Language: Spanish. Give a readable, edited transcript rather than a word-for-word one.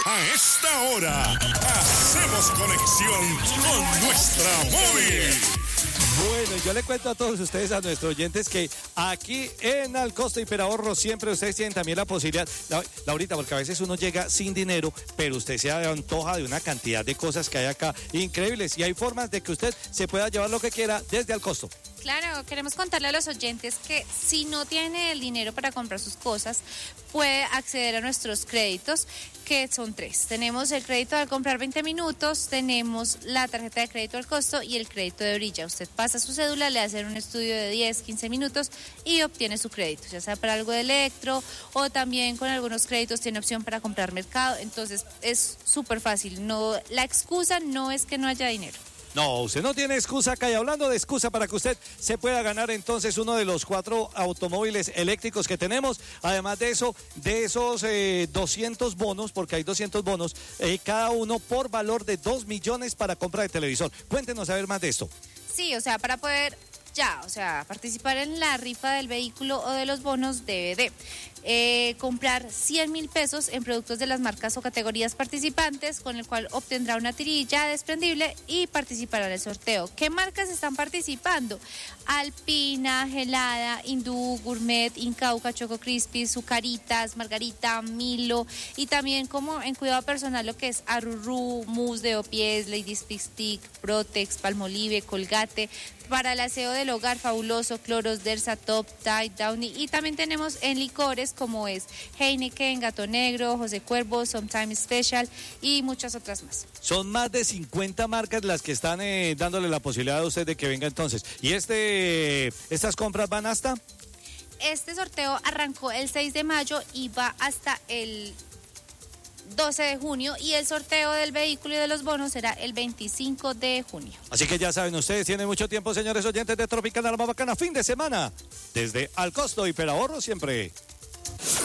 A esta hora, hacemos conexión con nuestra móvil. Bueno, yo le cuento a todos ustedes, a nuestros oyentes, que aquí en Al Costo Hiperahorro siempre ustedes tienen también la posibilidad, Laurita, porque a veces uno llega sin dinero, pero usted se antoja de una cantidad de cosas que hay acá increíbles y hay formas de que usted se pueda llevar lo que quiera desde Al Costo. Claro, queremos contarle a los oyentes que si no tiene el dinero para comprar sus cosas, puede acceder a nuestros créditos, que son 3. Tenemos el crédito al comprar 20 minutos, tenemos la tarjeta de crédito al costo y el crédito de orilla. Usted pasa su cédula, le hacen un estudio de 10, 15 minutos y obtiene su crédito, ya sea para algo de electro o también con algunos créditos tiene opción para comprar mercado. Entonces es súper fácil. No, la excusa no es que no haya dinero. No, usted no tiene excusa acá, y hablando de excusa para que usted se pueda ganar entonces uno de los 4 automóviles eléctricos que tenemos, además de eso, de esos 200 bonos, porque hay 200 bonos, cada uno por valor de 2 millones para compra de televisor. Cuéntenos a ver más de esto. Sí, o sea, para poder participar en la rifa del vehículo o de los bonos debe de comprar 100,000 pesos en productos de las marcas o categorías participantes, con el cual obtendrá una tirilla desprendible y participará en el sorteo. ¿Qué marcas están participando? Alpina, Gelada, Hindú, Gourmet, Incauca, Choco Crispy, Zucaritas, Margarita, Milo, y también como en cuidado personal lo que es Arurú, Mousse de Opies, Lady Stick, Protex, Palmolive, Colgate. Para el aseo del hogar, Fabuloso, Cloros, Dersa, Top, Tide, Downy, y también tenemos en licores como es Heineken, Gato Negro, José Cuervo, Sometimes Special y muchas otras más. Son más de 50 marcas las que están dándole la posibilidad a usted de que venga entonces. ¿Y estas compras van hasta? Este sorteo arrancó el 6 de mayo y va hasta el 12 de junio y el sorteo del vehículo y de los bonos será el 25 de junio. Así que ya saben, ustedes tienen mucho tiempo, señores oyentes de Tropical Alma Bacana, fin de semana, desde Al Costo Hiperahorro siempre.